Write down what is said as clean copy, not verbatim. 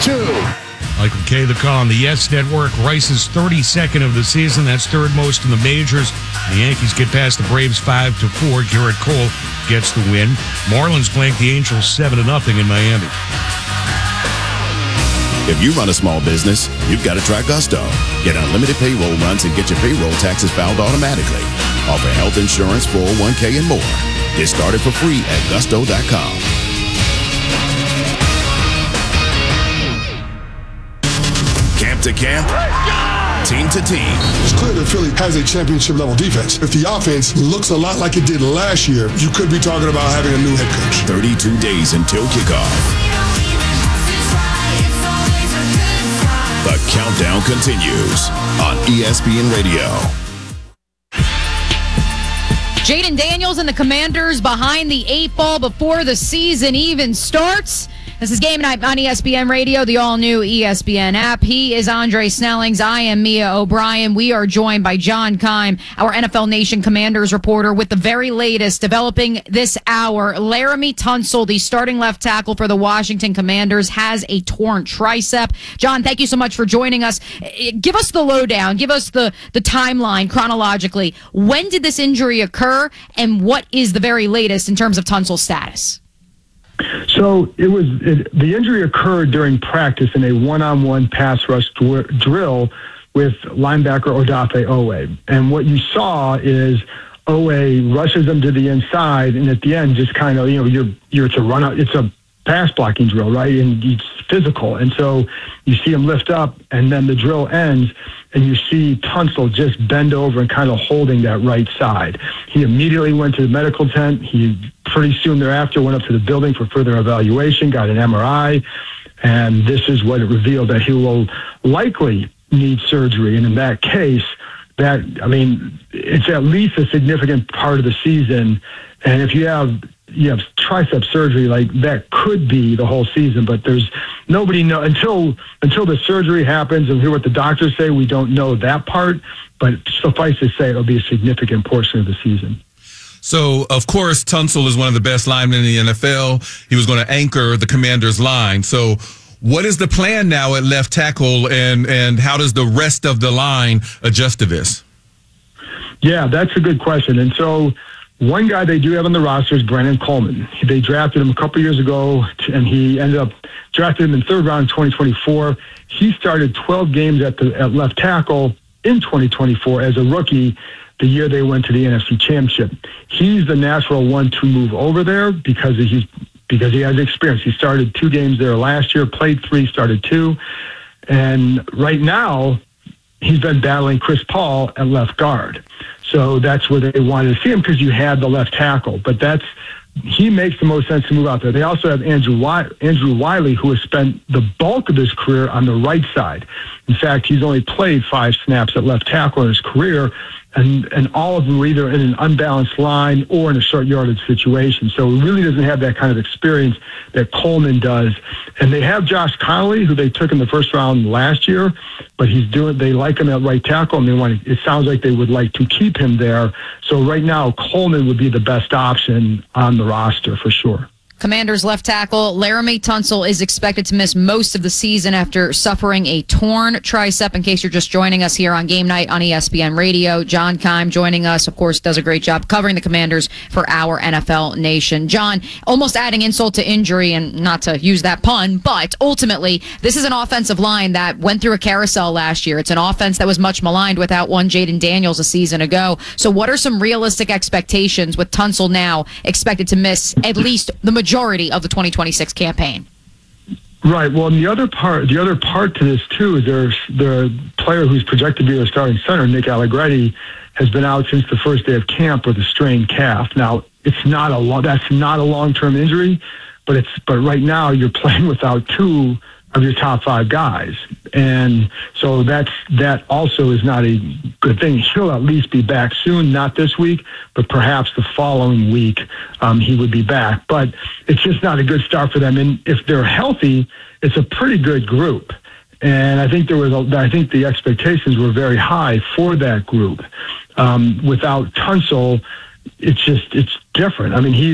2. Michael K. the call on the Yes Network. Rice's 32nd of the season. That's third most in the majors. The Yankees get past the Braves 5-4. Garrett Cole gets the win. Marlins blank the Angels 7-0 in Miami. If you run a small business, you've got to try Gusto. Get unlimited payroll runs and get your payroll taxes filed automatically. Offer health insurance, 401k, and more. Get started for free at gusto.com. Camp to camp, team to team. It's clear that Philly has a championship-level defense. If the offense looks a lot like it did last year, you could be talking about having a new head coach. 32 days until kickoff. The countdown continues on ESPN Radio. Jaden Daniels and the Commanders behind the 8 ball before the season even starts. This is Game Night on ESPN Radio, the all-new ESPN app. He is Andre Snellings. I am Mia O'Brien. We are joined by John Keim, our NFL Nation Commanders reporter, with the very latest developing this hour. Laremy Tunsil, the starting left tackle for the Washington Commanders, has a torn tricep. John, thank you so much for joining us. Give us the lowdown. Give us the timeline chronologically. When did this injury occur, and what is the very latest in terms of Tunsil's status? So the injury occurred during practice in a one-on-one pass rush drill with linebacker Odafe Owe. And what you saw is Owe rushes him to the inside, and at the end, just kind of, it's a run out. It's a pass blocking drill, right? And it's physical. And so you see him lift up, and then the drill ends, and you see Tunsil just bend over and kind of holding that right side. He immediately went to the medical tent. He pretty soon thereafter went up to the building for further evaluation, got an MRI, and this is what it revealed, that he will likely need surgery. And in that case, it's at least a significant part of the season. And if you have tricep surgery, like that could be the whole season, but there's nobody know until the surgery happens and hear what the doctors say. We don't know that part, but suffice to say, it'll be a significant portion of the season. So, of course, Tunsil is one of the best linemen in the NFL. He was going to anchor the Commanders' line. So, what is the plan now at left tackle, and how does the rest of the line adjust to this? Yeah, that's a good question. And so, one guy they do have on the roster is Brandon Coleman. They drafted him a couple years ago, and he ended up drafted him in third round in 2024. He started 12 games at left tackle in 2024 as a rookie, the year they went to the NFC Championship. He's the natural one to move over there because he has experience. He started 2 games there last year, played 3, started 2. And right now, he's been battling Chris Paul at left guard. So that's where they wanted to see him, because you had the left tackle. But he makes the most sense to move out there. They also have Andrew Wiley, who has spent the bulk of his career on the right side. In fact, he's only played 5 snaps at left tackle in his career, and all of them were either in an unbalanced line or in a short yardage situation. So he really doesn't have that kind of experience that Coleman does. And they have Josh Connolly, who they took in the first round last year, but they like him at right tackle, and it sounds like they would like to keep him there. So right now, Coleman would be the best option on the roster for sure. Commanders left tackle Laremy Tunsil is expected to miss most of the season after suffering a torn tricep. In case you're just joining us here on Game Night on ESPN Radio, John Keim joining us, of course, does a great job covering the Commanders for our NFL Nation. John, almost adding insult to injury, and not to use that pun, but ultimately, this is an offensive line that went through a carousel last year. It's an offense that was much maligned without one Jaden Daniels a season ago. So what are some realistic expectations with Tunsil now expected to miss at least the majority of the 2026 campaign? Right. Well, and the other part to this too is the player who's projected to be the starting center, Nick Allegretti, has been out since the first day of camp with a strained calf. Now, that's not a long-term injury, but right now you're playing without 2 of your top 5 guys, and so that also is not a good thing. He'll at least be back soon, not this week, but perhaps the following week he would be back. But it's just not a good start for them. And if they're healthy, it's a pretty good group. And I think the expectations were very high for that group. Without Tunsil, it's different. I mean,